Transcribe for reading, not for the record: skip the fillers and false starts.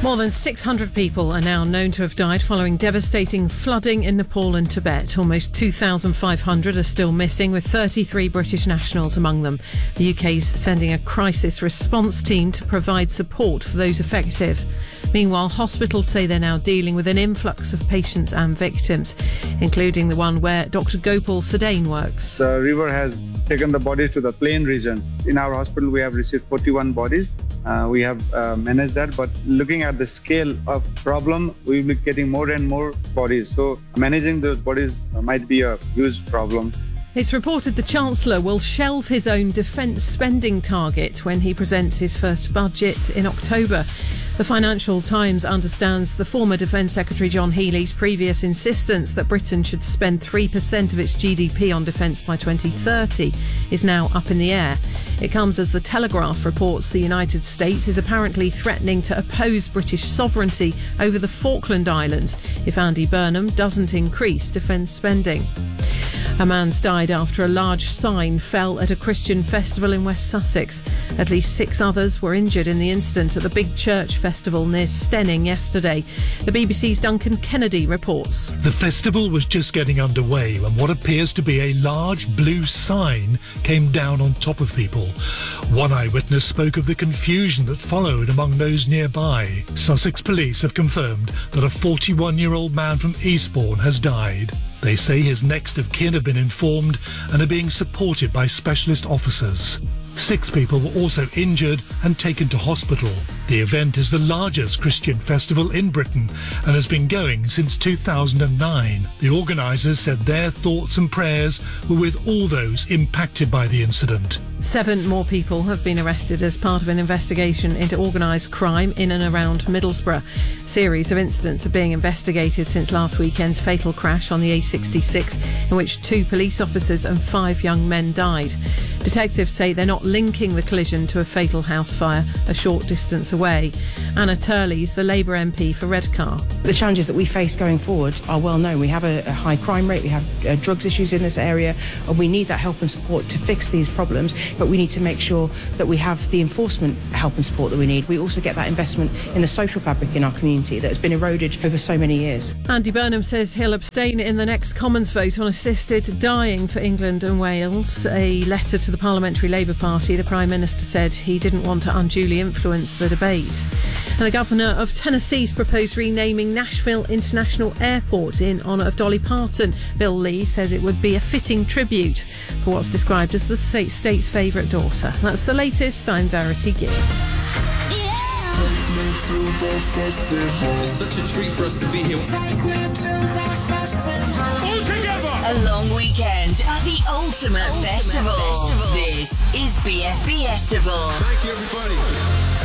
More than 600 people are now known to have died following devastating flooding in Nepal and Tibet. Almost 2,500 are still missing, with 33 British nationals among them. The UK's sending a crisis response team to provide support for those affected. Meanwhile, hospitals say they're now dealing with an influx of patients and victims, including the one where Dr. Gopal Sadain works. The river has taken the bodies to the plain regions. In our hospital, we have received 41 bodies. We have managed that, but looking at the scale of problem, we will be getting more and more bodies. So managing those bodies might be a huge problem. It's reported the Chancellor will shelve his own defence spending target when he presents his first budget in October. The Financial Times understands the former Defence Secretary John Healey's previous insistence that Britain should spend 3% of its GDP on defence by 2030 is now up in the air. It comes as The Telegraph reports the United States is apparently threatening to oppose British sovereignty over the Falkland Islands if Andy Burnham doesn't increase defence spending. A man's died after a large sign fell at a Christian festival in West Sussex. At least 6 others were injured in the incident at the Big Church Festival near Stenning yesterday. The BBC's Duncan Kennedy reports. The festival was just getting underway when what appears to be a large blue sign came down on top of people. One eyewitness spoke of the confusion that followed among those nearby. Sussex police have confirmed that a 41-year-old man from Eastbourne has died. They say his next of kin have been informed and are being supported by specialist officers. 6 people were also injured and taken to hospital. The event is the largest Christian festival in Britain and has been going since 2009. The organisers said their thoughts and prayers were with all those impacted by the incident. 7 more people have been arrested as part of an investigation into organised crime in and around Middlesbrough. A series of incidents are being investigated since last weekend's fatal crash on the A66, in which 2 police officers and 5 young men died. Detectives say they're not linking the collision to a fatal house fire a short distance away. Anna Turley's the Labour MP for Redcar. The challenges that we face going forward are well known. We have a high crime rate, we have drugs issues in this area, and we need that help and support to fix these problems, but we need to make sure that we have the enforcement help and support that we need. We also get that investment in the social fabric in our community that has been eroded over so many years. Andy Burnham says he'll abstain in the next Commons vote on assisted dying for England and Wales. A letter to the Parliamentary Labour Party, the Prime Minister said he didn't want to unduly influence the debate. And the Governor of Tennessee's proposed renaming Nashville International Airport in honour of Dolly Parton. Bill Lee says it would be a fitting tribute for what's described as the state's favourite daughter. That's the latest. I'm Verity Gill. To the festival. It's such a treat for us to be here. Take me to the festival. All together! A long weekend at the Ultimate Festival. This is BFB Festival. Thank you, everybody.